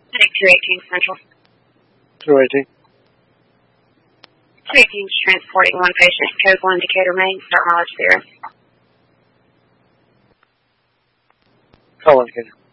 Take 218 Central. 218. 218 is transporting one patient. Code 1 Decatur, Maine. Start mileage 0. Call indicator.